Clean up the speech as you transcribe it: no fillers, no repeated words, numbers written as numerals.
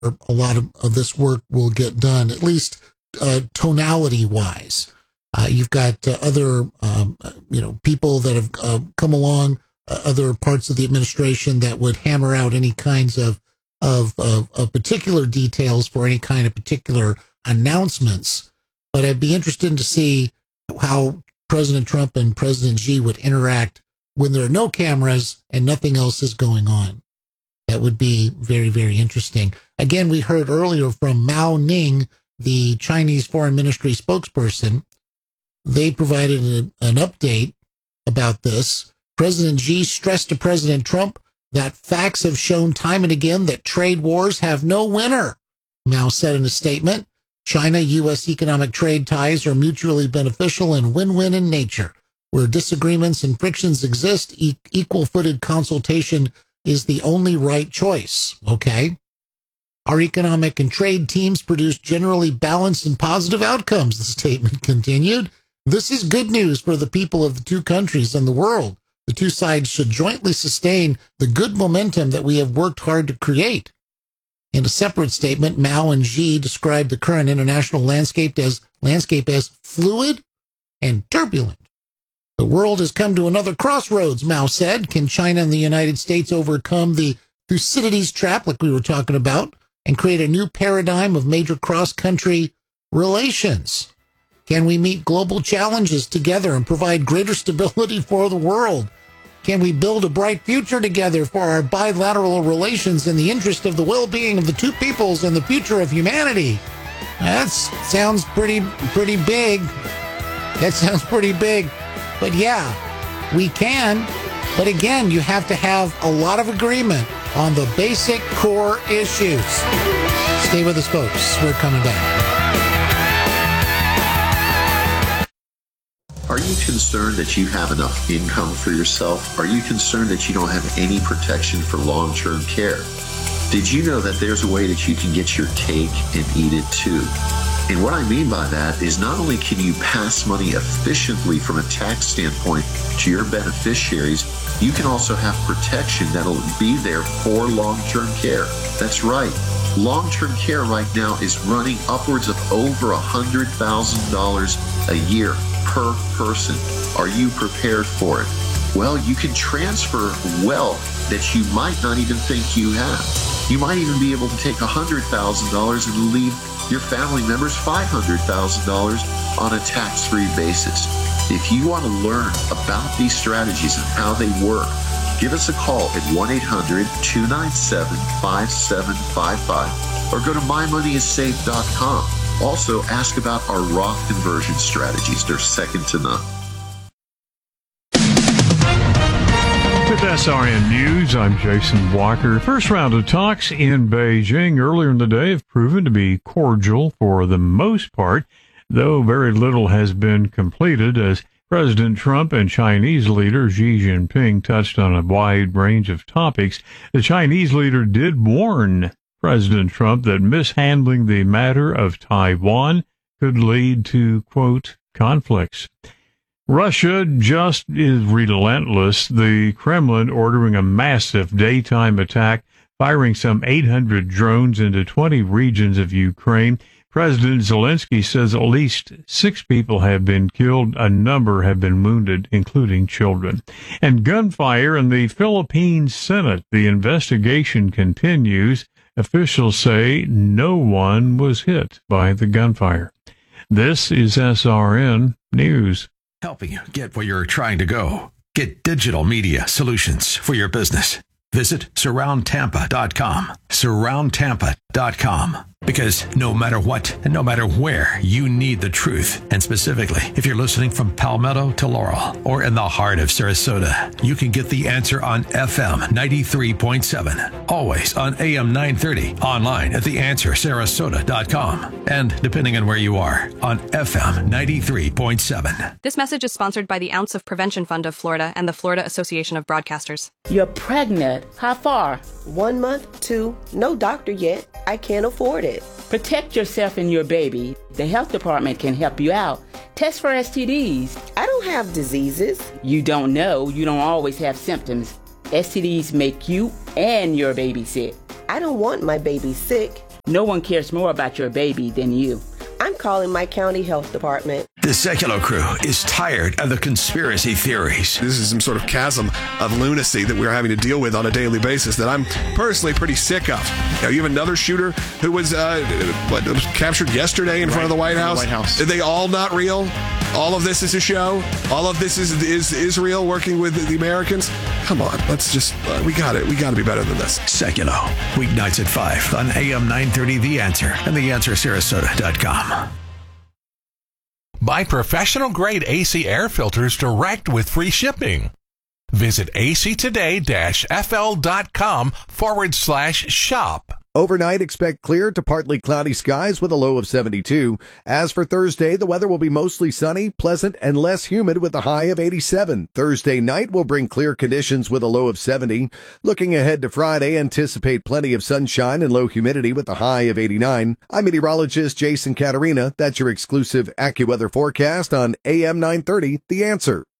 a lot of this work will get done, at least tonality-wise. You've got other, people that have come along, other parts of the administration that would hammer out any kinds of particular details for any kind of particular announcements. But I'd be interested to see how President Trump and President Xi would interact when there are no cameras and nothing else is going on. That would be very, very interesting. Again, we heard earlier from Mao Ning, the Chinese Foreign Ministry spokesperson. They provided an update about this. President Xi stressed to President Trump that facts have shown time and again that trade wars have no winner. Mao said in a statement, China-U.S. economic trade ties are mutually beneficial and win-win in nature. Where disagreements and frictions exist, equal-footed consultation is the only right choice. Okay. Our economic and trade teams produce generally balanced and positive outcomes, the statement continued. This is good news for the people of the two countries and the world. The two sides should jointly sustain the good momentum that we have worked hard to create. In a separate statement, Mao and Xi described the current international landscape as fluid and turbulent. The world has come to another crossroads, Mao said. Can China and the United States overcome the Thucydides trap, like we were talking about, and create a new paradigm of major cross-country relations? Can we meet global challenges together and provide greater stability for the world? Can we build a bright future together for our bilateral relations in the interest of the well-being of the two peoples and the future of humanity? That sounds pretty big. That sounds pretty big. But yeah, we can. But again, you have to have a lot of agreement on the basic core issues. Stay with us, folks. We're coming back. Are you concerned that you have enough income for yourself? Are you concerned that you don't have any protection for long-term care? Did you know that there's a way that you can get your cake and eat it too? And what I mean by that is not only can you pass money efficiently from a tax standpoint to your beneficiaries, you can also have protection that'll be there for long-term care. That's right. Long-term care right now is running upwards of over $100,000 a year per person. Are you prepared for it? Well, you can transfer wealth that you might not even think you have. You might even be able to take $100,000 and leave your family members $500,000 on a tax-free basis. If you want to learn about these strategies and how they work, give us a call at 1-800-297-5755 or go to mymoneyissafe.com. Also, ask about our Roth conversion strategies. They're second to none. With SRN News, I'm Jason Walker. First round of talks in Beijing earlier in the day have proven to be cordial for the most part, though very little has been completed as President Trump and Chinese leader Xi Jinping touched on a wide range of topics. The Chinese leader did warn President Trump that mishandling the matter of Taiwan could lead to, quote, conflicts. Russia just is relentless, the Kremlin ordering a massive daytime attack, firing some 800 drones into 20 regions of Ukraine. President Zelensky says at least 6 people have been killed, a number have been wounded, including children. And gunfire in the Philippine Senate. The investigation continues. Officials say no one was hit by the gunfire. This is SRN News. Helping you get where you're trying to go. Get digital media solutions for your business. Visit surroundtampa.com. Surroundtampa.com. Because no matter what and no matter where, you need the truth. And specifically, if you're listening from Palmetto to Laurel or in the heart of Sarasota, you can get the answer on FM 93.7. Always on AM 930. Online at theanswersarasota.com. And depending on where you are, on FM 93.7. This message is sponsored by the Ounce of Prevention Fund of Florida and the Florida Association of Broadcasters. You're pregnant. How far? 1 month, 2. No doctor yet. I can't afford it. Protect yourself and your baby. The health department can help you out. Test for STDs. I don't have diseases. You don't know. You don't always have symptoms. STDs make you and your baby sick. I don't want my baby sick. No one cares more about your baby than you. I'm calling my county health department. The Secular crew is tired of the conspiracy theories. This is some sort of chasm of lunacy that we're having to deal with on a daily basis that I'm personally pretty sick of. Now, you have another shooter who was captured yesterday in front of the White House. Are they all not real? All of this is a show? All of this is Israel working with the Americans? Come on, let's just, we got it. We got to be better than this. Secular, weeknights at 5 on AM 930 The Answer and TheAnswerSarasota.com. Buy professional-grade AC air filters direct with free shipping. Visit actoday-fl.com/shop. Overnight, expect clear to partly cloudy skies with a low of 72. As for Thursday, the weather will be mostly sunny, pleasant, and less humid with a high of 87. Thursday night will bring clear conditions with a low of 70. Looking ahead to Friday, anticipate plenty of sunshine and low humidity with a high of 89. I'm meteorologist Jason Caterina. That's your exclusive AccuWeather forecast on AM 930, The Answer.